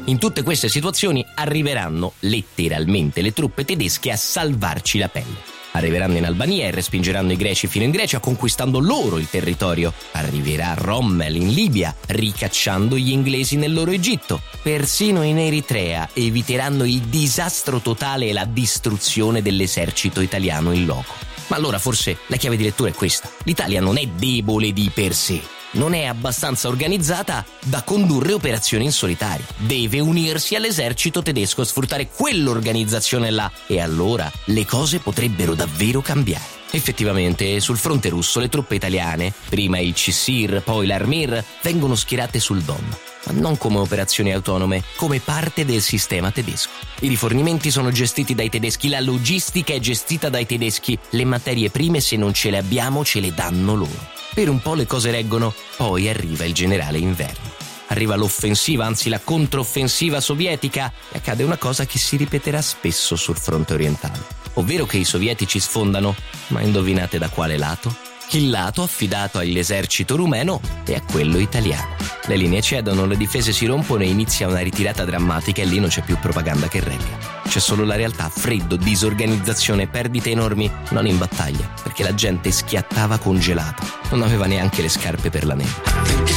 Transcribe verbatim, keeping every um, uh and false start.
In tutte queste situazioni arriveranno letteralmente le truppe tedesche a salvarci la pelle. Arriveranno in Albania e respingeranno i greci fino in Grecia, conquistando loro il territorio. Arriverà Rommel in Libia, ricacciando gli inglesi nel loro Egitto. Persino in Eritrea eviteranno il disastro totale e la distruzione dell'esercito italiano in loco. Ma allora forse la chiave di lettura è questa: l'Italia non è debole di per sé, non è abbastanza organizzata da condurre operazioni in solitaria. Deve unirsi all'esercito tedesco, sfruttare quell'organizzazione là, e allora le cose potrebbero davvero cambiare. Effettivamente, sul fronte russo le truppe italiane, prima il C S I R, poi l'Armir, vengono schierate sul Don, ma non come operazioni autonome, come parte del sistema tedesco. I rifornimenti sono gestiti dai tedeschi, la logistica è gestita dai tedeschi, le materie prime, se non ce le abbiamo, ce le danno loro. Per un po' le cose reggono, poi arriva il generale inverno. Arriva l'offensiva, anzi la controffensiva sovietica, e accade una cosa che si ripeterà spesso sul fronte orientale, ovvero che i sovietici sfondano, ma indovinate da quale lato? Il lato affidato all'esercito rumeno e a quello italiano. Le linee cedono, le difese si rompono e inizia una ritirata drammatica, e lì non c'è più propaganda che regga. C'è solo la realtà: freddo, disorganizzazione, perdite enormi, non in battaglia, perché la gente schiattava congelata, non aveva neanche le scarpe per la neve.